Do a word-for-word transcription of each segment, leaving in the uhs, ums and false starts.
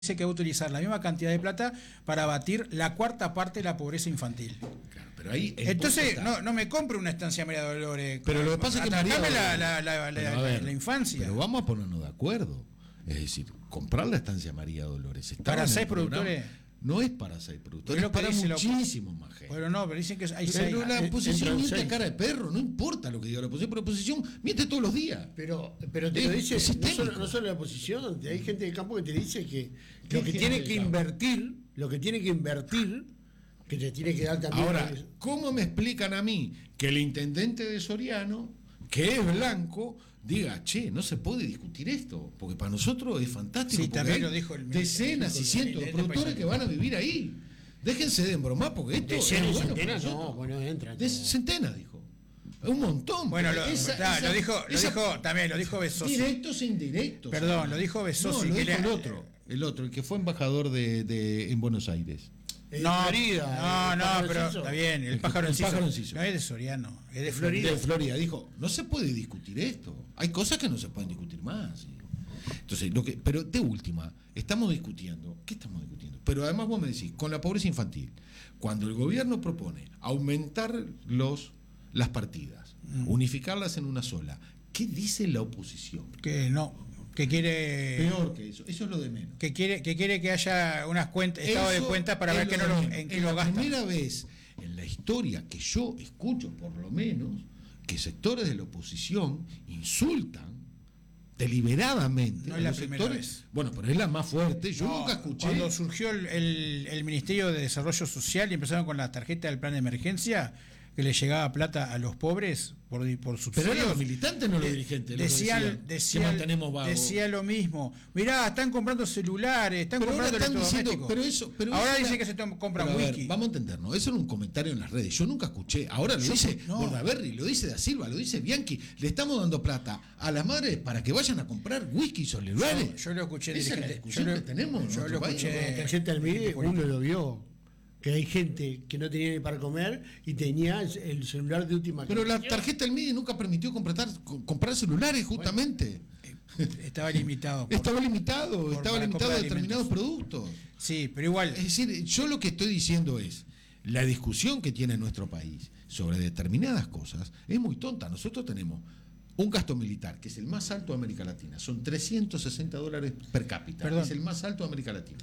dice que va a utilizar la misma cantidad de plata para abatir la cuarta parte de la pobreza infantil. Claro, pero ahí entonces no, no me compre una estancia María Dolores. Pero lo que pasa es que María Dolores, la, la, la, la, ver, la infancia. Pero vamos a ponernos de acuerdo. Es decir, comprar la estancia María Dolores. Para seis productores. No es para seis productores, es para muchísimos más gente. Pero no, pero dicen que hay seis. Pero la oposición miente a cara de perro, no importa lo que diga la oposición, pero la oposición miente todos los días. Pero, pero te lo dice no solo, no solo la oposición, hay gente del campo que te dice que lo que tiene que invertir, lo que tiene que invertir, que te tiene que dar también. Ahora, ¿cómo me explican a mí que el intendente de Soriano, que es blanco, diga, che, no se puede discutir esto? Porque para nosotros es fantástico. Sí, también lo dijo el decenas y cientos de productores que van a vivir ahí. Déjense de embromar porque esto es bueno centenas, no, bueno, entra. De centenas, dijo. Un montón. Bueno, lo, esa, ta, esa, lo dijo, lo esa, dijo también, lo dijo Besosi. Directos e indirectos. Perdón, lo dijo Besosi. No, lo que dijo le... el otro, el otro, el que fue embajador de, de en Buenos Aires. No, Florida, no, no, pero está bien, el, el pájaro Enciso. No es de Soriano, es de Florida. De Florida, dijo, no se puede discutir esto. Hay cosas que no se pueden discutir más. ¿Sí? Entonces, lo que, pero de última, estamos discutiendo, ¿qué estamos discutiendo? Pero además vos me decís, con la pobreza infantil, cuando el gobierno propone aumentar los las partidas, mm. unificarlas en una sola, ¿qué dice la oposición? Que no. Que quiere peor que eso, eso es lo de menos. Que quiere que quiere que haya unas cuentas, estado de cuentas para ver que no lo, en qué lo gastan. Es la primera vez en la historia que yo escucho, por lo menos, que sectores de la oposición insultan deliberadamente. No es la primera vez. Bueno, pero es la más fuerte. Yo no, nunca escuché. Cuando surgió el, el, el Ministerio de Desarrollo Social y empezaron con la tarjeta del plan de emergencia, que le llegaba plata a los pobres por, por subsidios. Pero eran los militantes, no los dirigentes. Decían, decían, decía, mantenemos vagos. Decía lo mismo. Mirá, están comprando celulares, están pero comprando están electrodomésticos. Diciendo, pero eso, pero ahora eso dicen era, que se compran pero whisky. Ver, vamos a entendernos. Eso era un comentario en las redes. Yo nunca escuché. Ahora lo Yo, dice no. Bordaberry, lo dice Da Silva, lo dice Bianchi. Le estamos dando plata a las madres para que vayan a comprar whisky y celulares. Yo, yo lo escuché. Esa es la discusión yo que lo, tenemos. Yo lo escuché. El gente del Mide, uno lo vio. Que hay gente que no tenía ni para comer y tenía el celular de última Pero la tarjeta del Midi nunca permitió comprar, comprar celulares, justamente. Bueno, estaba limitado. Por, estaba limitado, por, estaba limitado a determinados productos. Sí, pero igual. Es decir, yo lo que estoy diciendo es, la discusión que tiene nuestro país sobre determinadas cosas es muy tonta. Nosotros tenemos un gasto militar, que es el más alto de América Latina. Son trescientos sesenta dólares per cápita. Perdón. Es el más alto de América Latina.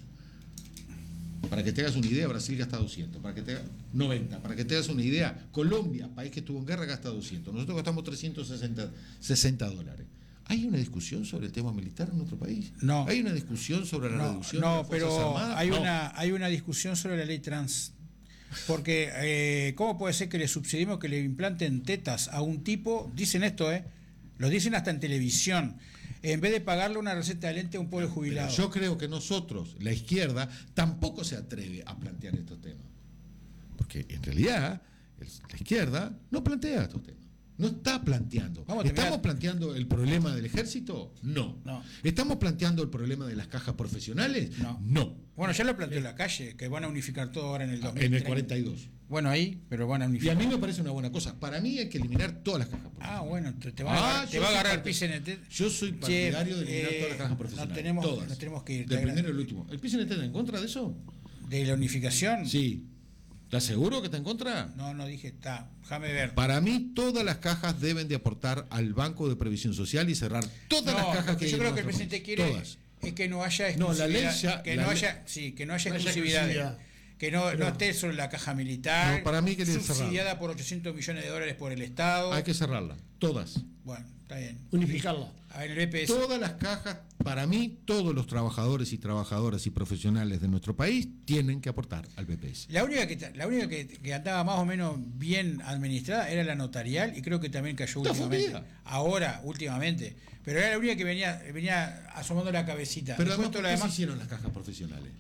Para que te hagas una idea, Brasil gasta doscientos, para que te hagas noventa, para que te hagas una idea, Colombia, país que estuvo en guerra, gasta doscientos. Nosotros gastamos trescientos sesenta dólares. ¿Hay una discusión sobre el tema militar en nuestro país? No. ¿Hay una discusión sobre la no, reducción no, de las Fuerzas pero Armadas? hay No. una hay una discusión sobre la ley trans. Porque, eh, ¿cómo puede ser que le subsidiemos que le implanten tetas a un tipo? Dicen esto, ¿eh? Lo dicen hasta en televisión. En vez de pagarle una receta de lente a un pobre jubilado. Pero yo creo que nosotros, la izquierda, tampoco se atreve a plantear estos temas. Porque en realidad, la izquierda no plantea estos temas. No está planteando. ¿Estamos planteando el problema del ejército? No. no. ¿Estamos planteando el problema de las cajas profesionales? No. No. Bueno, ya lo planteó en la calle, que van a unificar todo ahora en el dos mil treinta. En el cuarenta y dos. Bueno, ahí, pero van a unificar. Y a mí me parece una buena cosa. Para mí hay que eliminar todas las cajas profesionales. Ah, bueno, te, te va a agarrar, ah, te va a agarrar el P C N T. Yo soy partidario de eliminar eh, todas las cajas profesionales. No tenemos, todas. No tenemos que ir. Del primero al último. ¿El P C N T está en contra de eso? ¿De la unificación? Sí. ¿Estás seguro que está en contra? No, no dije, está, déjame ver. Para mí todas las cajas deben de aportar al Banco de Previsión Social y cerrar todas no, las cajas que hay. Yo creo que el presidente quiere todas. es que no haya exclusividad. No, la ley ya, que la no ley, haya, sí, que no haya no exclusividad. exclusividad. Que no, no esté sobre la caja militar, no, para mí que subsidiada cerrarla. por ochocientos millones de dólares por el Estado. Hay que cerrarla, todas. Bueno, está bien. Unificarla. A ver, el B P S. Todas las cajas, para mí, todos los trabajadores y trabajadoras y profesionales de nuestro país tienen que aportar al B P S. La única que la única que, que andaba más o menos bien administrada era la notarial y creo que también cayó Está últimamente. fundida. Ahora, últimamente. Pero era la única que venía venía asomando la cabecita. Pero además, ¿por qué demás, se hicieron las cajas profesionales?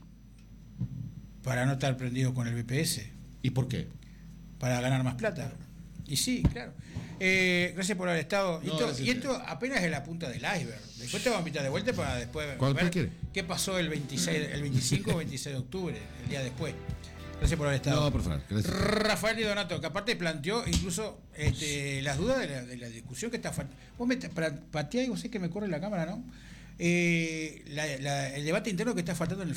Para no estar prendido con el B P S. ¿Y por qué? Para ganar más plata. Y sí, claro. Eh, gracias por haber estado. No, y, esto, y esto apenas es la punta del iceberg. Después te vamos a invitar de vuelta para después ver quiere? qué pasó el veintiséis, el veinticinco o veintiséis de octubre, el día después. Gracias por haber estado. No, por favor. Gracias. Rafael y Donato, que aparte planteó incluso este, las dudas de la, de la discusión que está faltando. Vos me pateás y vos sé que me corre la cámara, ¿no? eh, la- la- el debate interno que está faltando en el